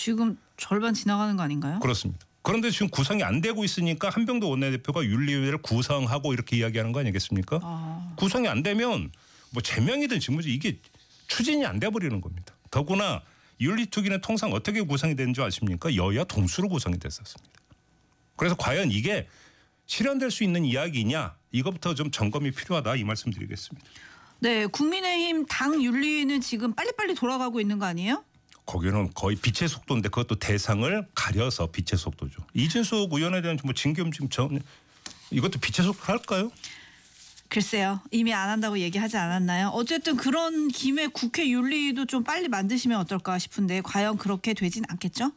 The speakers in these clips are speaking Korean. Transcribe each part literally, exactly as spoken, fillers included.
지금 절반 지나가는 거 아닌가요? 그렇습니다. 그런데 지금 구성이 안 되고 있으니까 한병도 원내대표가 윤리위를 구성하고 이렇게 이야기하는 거 아니겠습니까? 아. 구성이 안 되면 뭐 제명이든 직무지 이게 추진이 안 돼버리는 겁니다. 더구나 윤리특위는 통상 어떻게 구성이 되는 줄 아십니까? 여야 동수로 구성이 됐었습니다. 그래서 과연 이게 실현될 수 있는 이야기냐 이것부터 좀 점검이 필요하다 이 말씀드리겠습니다. 네, 국민의힘 당 윤리위는 지금 빨리빨리 돌아가고 있는 거 아니에요? 거기는 거의 빛의 속도인데 그것도 대상을 가려서 빛의 속도죠. 이준석 의원에 대한 뭐 징계움 지금 전 이것도 빛의 속도 할까요? 글쎄요. 이미 안 한다고 얘기하지 않았나요? 어쨌든 그런 김에 국회 윤리도 좀 빨리 만드시면 어떨까 싶은데 과연 그렇게 되진 않겠죠?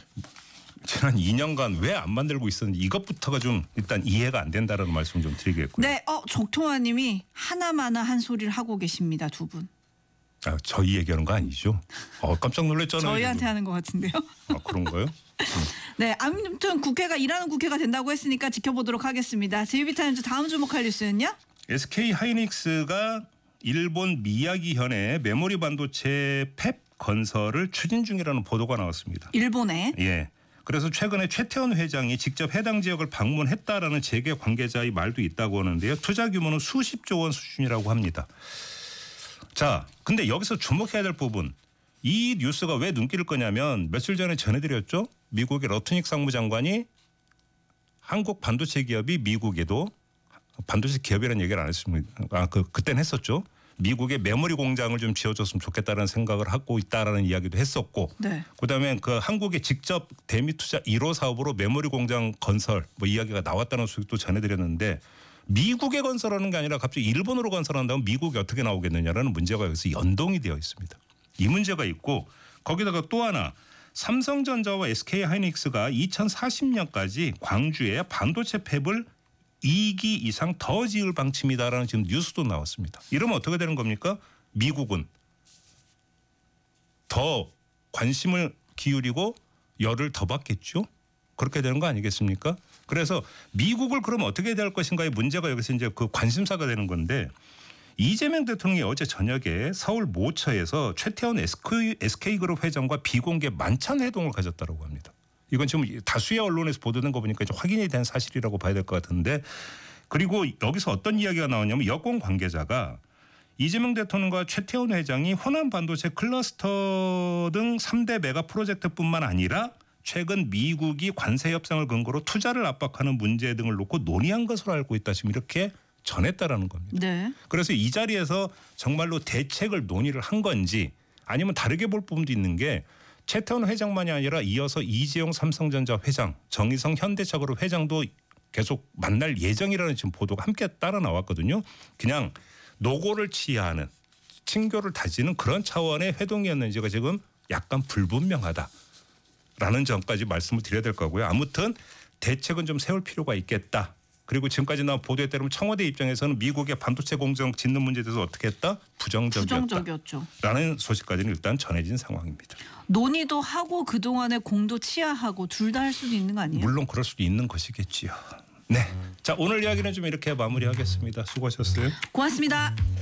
지난 이 년간 왜 안 만들고 있었는지 이것부터가 좀 일단 이해가 안 된다는 말씀 좀 드리겠고요. 네. 어, 정통화 님이 하나마나 한 소리를 하고 계십니다. 두 분. 아, 저희 얘기하는 거 아니죠? 어, 깜짝 놀랐잖아요. 저희한테 지금. 하는 것 같은데요. 아, 그런가요? 음. 네, 아무튼 국회가 일하는 국회가 된다고 했으니까 지켜보도록 하겠습니다. 제이비타임즈 다음 주목할 뉴스는요? 에스케이 하이닉스가 일본 미야기현에 메모리 반도체 팹 건설을 추진 중이라는 보도가 나왔습니다. 일본에? 예. 그래서 최근에 최태원 회장이 직접 해당 지역을 방문했다라는 재계 관계자의 말도 있다고 하는데요. 투자 규모는 수십조 원 수준이라고 합니다. 자, 근데 여기서 주목해야 될 부분. 이 뉴스가 왜 눈길을 끄냐면 며칠 전에 전해드렸죠. 미국의 러트닉 상무장관이 한국 반도체 기업이 미국에도 반도체 기업이라는 얘기를 안 했습니다. 아, 그 그때는 했었죠. 미국의 메모리 공장을 좀 지어줬으면 좋겠다는 생각을 하고 있다라는 이야기도 했었고, 네. 그다음에 그 한국의 직접 대미 투자 일 호 사업으로 메모리 공장 건설 뭐 이야기가 나왔다는 소식도 전해드렸는데 미국에 건설하는 게 아니라 갑자기 일본으로 건설한다면 미국이 어떻게 나오겠느냐라는 문제가 여기서 연동이 되어 있습니다. 이 문제가 있고 거기다가 또 하나. 삼성전자와 에스케이 하이닉스가 이천사십 년까지 광주에 반도체 팹을 이 기 이상 더 지을 방침이다라는 지금 뉴스도 나왔습니다. 이러면 어떻게 되는 겁니까? 미국은 더 관심을 기울이고 열을 더 받겠죠. 그렇게 되는 거 아니겠습니까? 그래서 미국을 그러면 어떻게 될 것인가의 문제가 여기서 이제 그 관심사가 되는 건데 이재명 대통령이 어제 저녁에 서울 모처에서 최태원 에스케이, 에스케이그룹 회장과 비공개 만찬 회동을 가졌다고 합니다. 이건 지금 다수의 언론에서 보도된 거 보니까 이제 확인이 된 사실이라고 봐야 될 것 같은데 그리고 여기서 어떤 이야기가 나오냐면 여권 관계자가 이재명 대통령과 최태원 회장이 호남 반도체 클러스터 등 삼 대 메가 프로젝트뿐만 아니라 최근 미국이 관세 협상을 근거로 투자를 압박하는 문제 등을 놓고 논의한 것으로 알고 있다. 지금 이렇게 전했다라는 겁니다. 네. 그래서 이 자리에서 정말로 대책을 논의를 한 건지 아니면 다르게 볼 부분도 있는 게 최태원 회장만이 아니라 이어서 이재용 삼성전자 회장, 정의성 현대차그룹 회장도 계속 만날 예정이라는 지금 보도가 함께 따라 나왔거든요. 그냥 노고를 취하는 친교를 다지는 그런 차원의 회동이었는지가 지금 약간 불분명하다라는 점까지 말씀을 드려야 될 거고요. 아무튼 대책은 좀 세울 필요가 있겠다. 그리고 지금까지 나온 보도에 따르면 청와대 입장에서는 미국의 반도체 공장 짓는 문제에 대해서 어떻게 했다? 부정적이었다. 부정적이었죠. 라는 소식까지는 일단 전해진 상황입니다. 논의도 하고 그동안의 공도 치하하고 둘 다 할 수도 있는 거 아니에요? 물론 그럴 수도 있는 것이겠지요. 네. 자, 오늘 이야기는 좀 이렇게 마무리하겠습니다. 수고하셨어요. 고맙습니다.